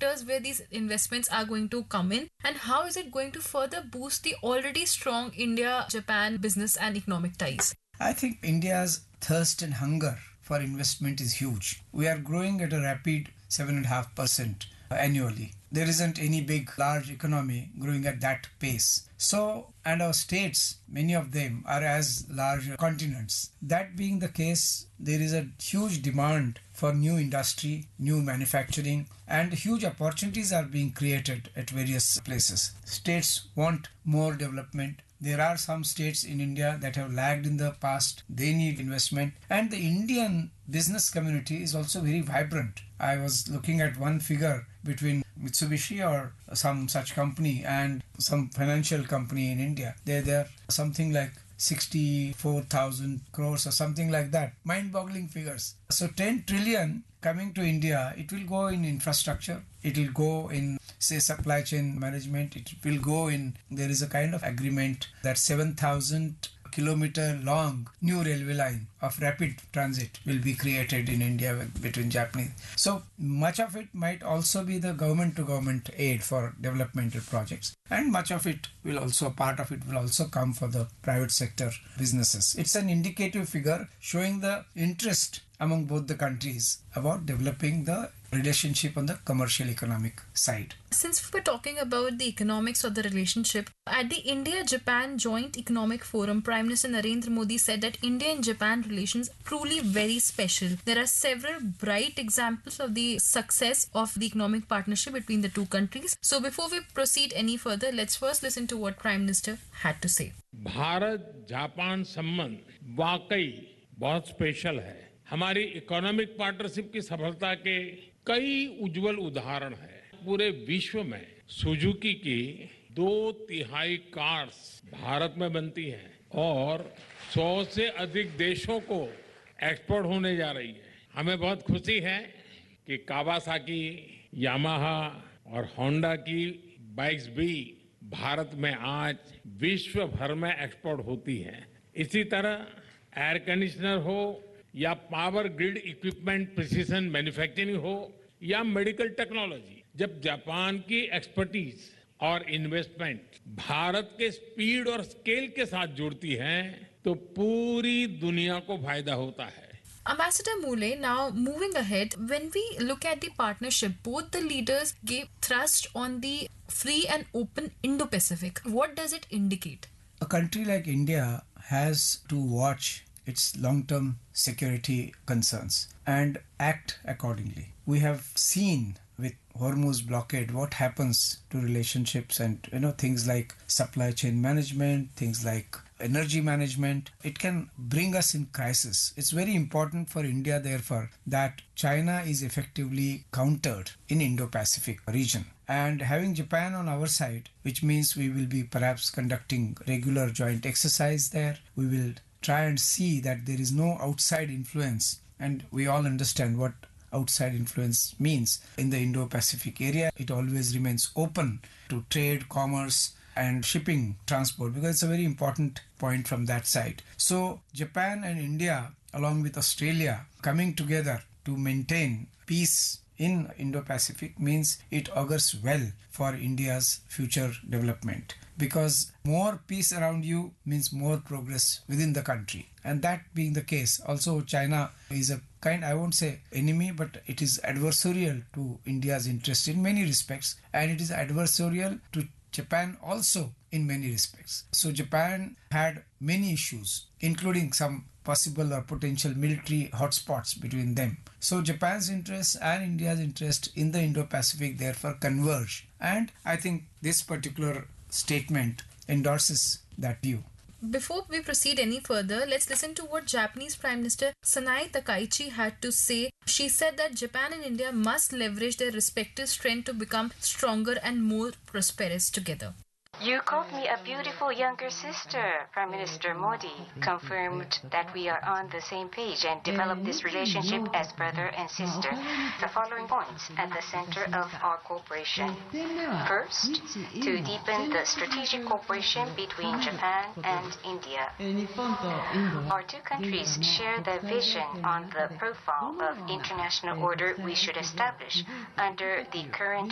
sectors where these investments are going to come in, and how is it going to further boost the already strong India-Japan business and economic ties? I think India's thirst and hunger for investment is huge. We are growing at a rapid 7.5% annually. There isn't any big, large economy growing at that pace. So, and our states, many of them are as large continents. That being the case, there is a huge demand for new industry, new manufacturing, and huge opportunities are being created at various places. States want more development. There are some states in India that have lagged in the past. They need investment. And the Indian business community is also very vibrant. I was looking at one figure between Mitsubishi or some such company and some financial company in India. They're something like 64,000 crores or something like that. Mind-boggling figures. So 10 trillion coming to India, it will go in infrastructure. It will go in, say, supply chain management. It will go in, there is a kind of agreement that 7,000 kilometer long new railway line of rapid transit will be created in India between Japanese. So much of it might also be the government to government aid for developmental projects, and much of it will also, part of it will also come for the private sector businesses. It's an indicative figure showing the interest among both the countries about developing the relationship on the commercial economic side. Since we were talking about the economics of the relationship, at the India-Japan Joint Economic Forum, Prime Minister Narendra Modi said that India and Japan relations are truly very special. There are several bright examples of the success of the economic partnership between the two countries. So before we proceed any further, let's first listen to what Prime Minister had to say. Bharat Japan संबंध वाकई बहुत special है. हमारी economic partnership की सफलता के कई उज्जवल उदाहरण हैं. पूरे विश्व में सुजुकी की 2/3 कार्स भारत में बनती हैं और 100 से अधिक देशों को एक्सपोर्ट होने जा रही है. हमें बहुत खुशी है कि कावासाकी, यामाहा और होंडा की बाइक्स भी भारत में आज विश्व भर में एक्सपोर्ट होती हैं. इसी तरह एयर कंडीशनर हो या power grid equipment precision manufacturing हो या मेडिकल टेक्नोलॉजी, जब जापान की एक्सपर्टीज और इन्वेस्टमेंट भारत के स्पीड और स्केल के साथ जुड़ती है तो पूरी दुनिया को फायदा होता है. Ambassador Mule, now moving ahead, when we look at the partnership, both the leaders gave thrust on the free and open Indo-Pacific. What does it indicate? A country like India has to watch its long-term security concerns and act accordingly. We have seen with Hormuz blockade what happens to relationships and things like supply chain management, things like energy management. It can bring us in crisis. It's very important for India, therefore, that China is effectively countered in Indo-Pacific region. And having Japan on our side, which means we will be perhaps conducting regular joint exercise there. We will try and see that there is no outside influence, and we all understand what outside influence means in the Indo-Pacific area. It always remains open to trade, commerce and shipping transport, because it's a very important point from that side. So Japan and India along with Australia coming together to maintain peace in Indo-Pacific means it augurs well for India's future development, because more peace around you means more progress within the country. And that being the case, also China is a kind, I won't say enemy, but it is adversarial to India's interest in many respects, and it is adversarial to Japan also in many respects. So Japan had many issues, including some possible or potential military hotspots between them. So Japan's interest and India's interest in the Indo-Pacific therefore converge. And I think this particular statement endorses that view. Before we proceed any further, let's listen to what Japanese Prime Minister Sanae Takaichi had to say. She said that Japan and India must leverage their respective strength to become stronger and more prosperous together. You called me a beautiful younger sister. Prime Minister Modi confirmed that we are on the same page and develop this relationship as brother and sister. The following points at the center of our cooperation. First, to deepen the strategic cooperation between Japan and India. Our two countries share the vision on the profile of international order we should establish under the current